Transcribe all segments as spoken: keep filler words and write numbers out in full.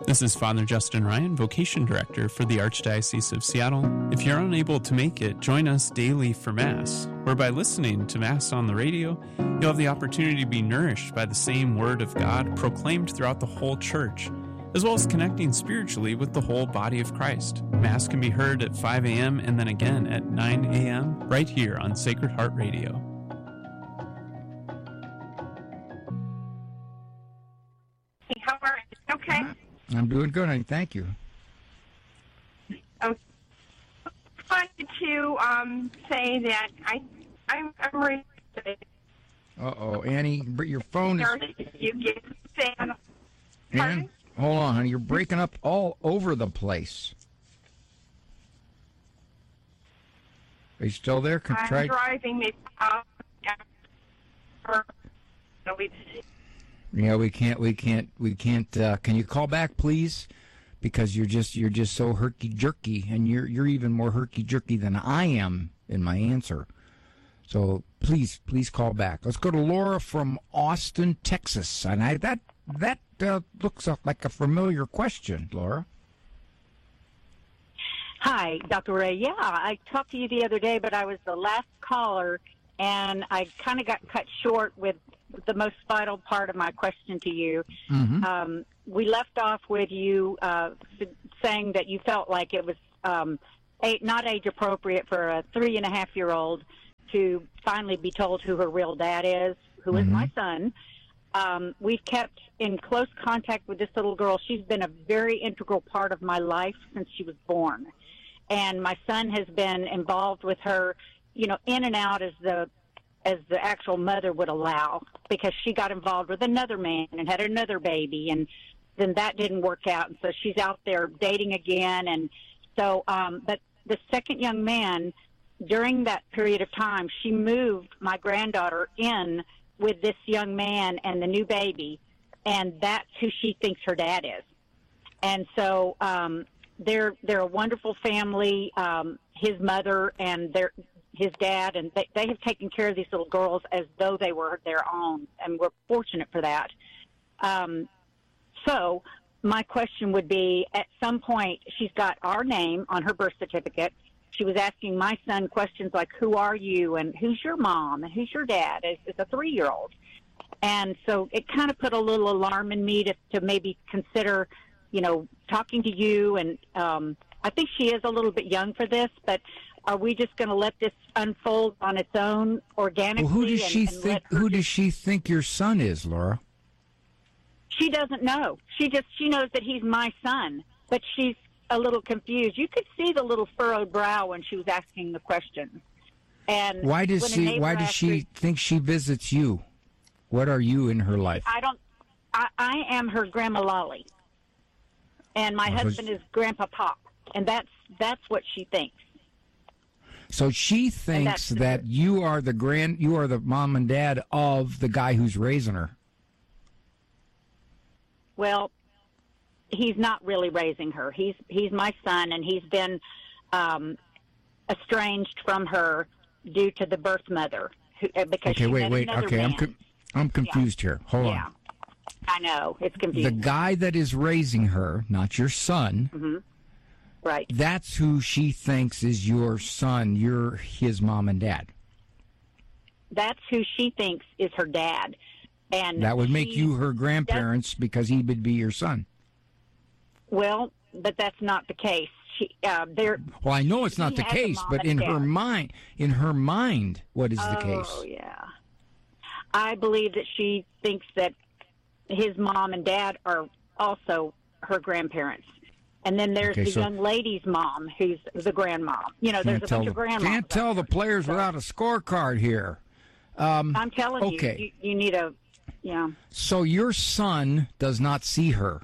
This is Father Justin Ryan, Vocation Director for the Archdiocese of Seattle. If you're unable to make it, join us daily for Mass, where by listening to Mass on the radio, you'll have the opportunity to be nourished by the same Word of God proclaimed throughout the whole Church, as well as connecting spiritually with the whole body of Christ. Mass can be heard at five a.m. and then again at nine a.m. right here on Sacred Heart Radio. How are you? Okay. I'm doing good, honey. Thank you. I wanted to um, say that I, I'm, I'm really Uh-oh, Annie, your phone is... You get Sam. Ann, hold on, honey. You're breaking up all over the place. Are you still there? Can I'm try... driving me out. Yeah, we can't, we can't, we can't, uh, can you call back, please? Because you're just, you're just so herky-jerky, and you're, you're even more herky-jerky than I am in my answer. So please, please call back. Let's go to Laura from Austin, Texas. And I, that, that uh, looks like a familiar question, Laura. Hi, Doctor Ray. Yeah, I talked to you the other day, but I was the last caller, and I kind of got cut short with the most vital part of my question to you. Mm-hmm. Um, we left off with you uh, saying that you felt like it was um, a, not age appropriate for a three and a half year old to finally be told who her real dad is, who Mm-hmm. is my son. Um, we've kept in close contact with this little girl. She's been a very integral part of my life since she was born. And my son has been involved with her, you know, in and out as the as the actual mother would allow, because she got involved with another man and had another baby, and then that didn't work out, and so she's out there dating again. And so, um, but the second young man, during that period of time, she moved my granddaughter in with this young man and the new baby, and that's who she thinks her dad is. And so um, they're they're a wonderful family. Um, his mother and their his dad, and they, they have taken care of these little girls as though they were their own, and we're fortunate for that. Um, so my question would be, at some point, she's got our name on her birth certificate. She was asking my son questions like, who are you, and who's your mom, and who's your dad, as, as a three-year-old. And so it kind of put a little alarm in me to, to maybe consider, you know, talking to you. And um, I think she is a little bit young for this, but are we just going to let this unfold on its own organically? Well, who does and, she and think? let her Who does just- she think your son is, Laura? She doesn't know. She just she knows that he's my son, but she's a little confused. You could see the little furrowed brow when she was asking the question. And Why does when a she? neighbor Why does asked she her- think she visits you? What are you in her life? I don't. I, I am her Grandma Lolly, and my Oh, so husband she- is Grandpa Pop, and that's that's what she thinks. So she thinks that's the that truth. you are the grand, you are the mom and dad of the guy who's raising her. Well, he's not really raising her. He's he's my son, and he's been um, estranged from her due to the birth mother, who, uh, because Okay, she wait, met wait. another Okay, man. I'm co- I'm confused here. Hold yeah, on. I know it's The confusing. guy that is raising her, not your son, hmm Right. that's who she thinks is your son. You're his mom and dad. That's who she thinks is her dad, and That would make she you her grandparents because he would be your son. Well, but that's not the case. She, uh, they're, Well, I know it's not He the has a case, mom but and in dad. her mind, in her mind, what is the case? Oh, yeah. I believe that she thinks that his mom and dad are also her grandparents. And then there's Okay, the so- young lady's mom, who's the grandmom. You know, there's Can't a tell, bunch of the, grandmoms. can't tell the players without a scorecard here. Um, I'm telling okay. you, you, you need a, yeah. So your son does not see her.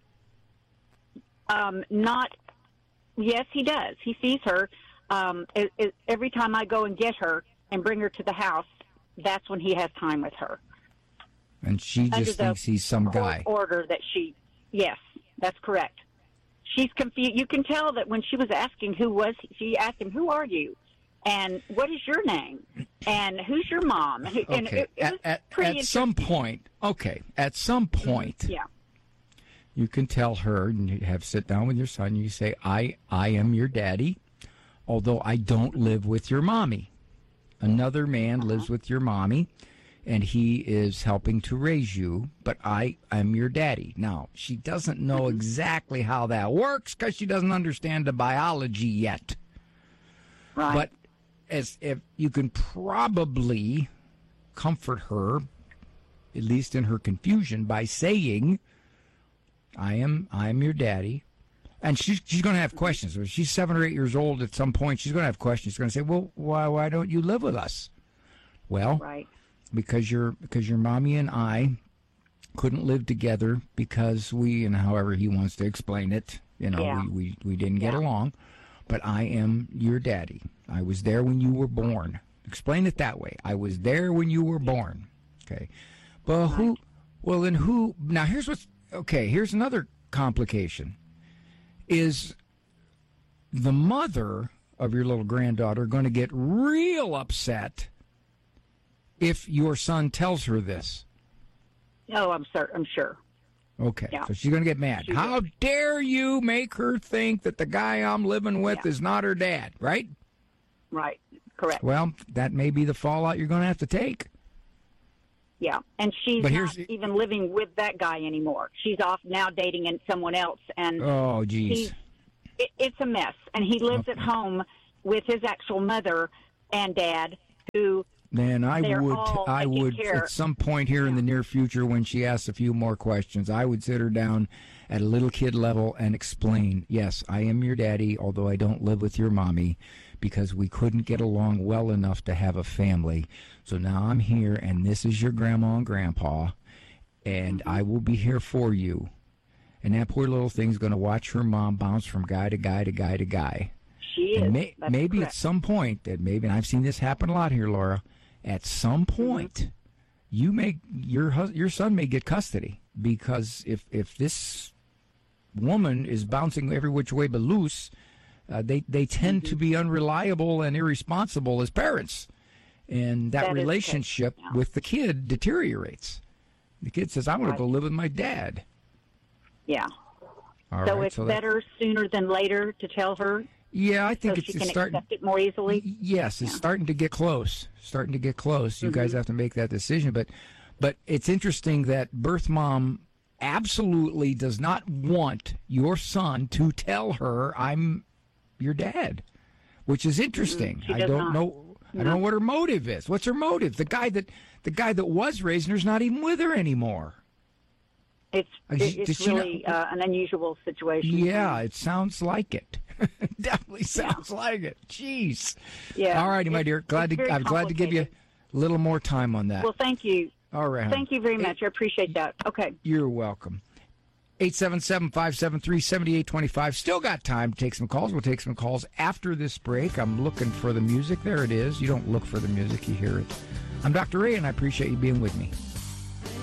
Um, not, yes, he does. He sees her. Um, it, it, every time I go and get her and bring her to the house, that's when he has time with her. And she Under just the thinks he's some court guy. order that she, yes, that's correct. She's confused. You can tell that when she was asking who was he, she asked him, who are you? And what is your name? And who's your mom? And Okay. it, it at was at, pretty at some interesting. point, okay, at some point, Yeah. you can tell her, and you have sit down with your son, and you say, I, I am your daddy, although I don't live with your mommy. Another man uh-huh. lives with your mommy, and he is helping to raise you, but I am your daddy. Now, she doesn't know mm-hmm. exactly how that works because she doesn't understand the biology yet. Right. But as if you can probably comfort her, at least in her confusion, by saying, I am I am your daddy. And she's, she's going to have questions. If she's seven or eight years old at some point, she's going to have questions. She's going to say, well, why why don't you live with us? Well, right. because your because your mommy and I couldn't live together because we, and however he wants to explain it, you know, yeah. we, we, we didn't get yeah. along. But I am your daddy. I was there when you were born. Explain it that way. I was there when you were born. Okay. But who, well, then who, now here's what's, okay, here's another complication. Is the mother of your little granddaughter going to get real upset if your son tells her this? Oh, I'm sure. I'm sure. Okay, yeah. so she's going to get mad. She How will. dare you make her think that the guy I'm living with yeah. is not her dad, right? Right, correct. Well, that may be the fallout you're going to have to take. Yeah, and she's but not even living with that guy anymore. She's off now dating and someone else, and oh, geez, it, it's a mess. And he lives okay. at home with his actual mother and dad, who. Man, I would, I would care. at some point here yeah. in the near future, when she asks a few more questions, I would sit her down at a little kid level and explain, yes, I am your daddy, although I don't live with your mommy, because we couldn't get along well enough to have a family. So now I'm here, and this is your grandma and grandpa, and I will be here for you. And that poor little thing's going to watch her mom bounce from guy to guy to guy to guy. She is. May, maybe correct. At some point, that maybe, and I've seen this happen a lot here, Laura, at some point, mm-hmm. you may your your son may get custody, because if if this woman is bouncing every which way but loose, uh, they they tend mm-hmm. to be unreliable and irresponsible as parents, and that, that relationship yeah. with the kid deteriorates. The kid says, "I want right. to go live with my dad." Yeah. All so right, it's so better sooner than later to tell her. Yeah, I think so it's, she it's can starting. accept it more easily. Yes, it's yeah. starting to get close. Starting to get close. You mm-hmm. guys have to make that decision. But, but it's interesting that birth mom absolutely does not want your son to tell her, "I'm your dad," which is interesting. Mm-hmm. I don't not. know. No. I don't know what her motive is. What's her motive? The guy that the guy that was raising her's not even with her anymore. It's uh, it's really not, uh, an unusual situation. Yeah, it sounds like it. Definitely sounds yeah. like it. Jeez. Yeah. All righty, my dear. Glad to I'm glad to give you a little more time on that. Well, thank you. All right. Thank you very much. I appreciate that. Okay. You're welcome. eight seven seven, five seven three, seven eight two five. Still got time to take some calls. We'll take some calls after this break. I'm looking for the music. There it is. You don't look for the music, you hear it. I'm Doctor Ray, and I appreciate you being with me.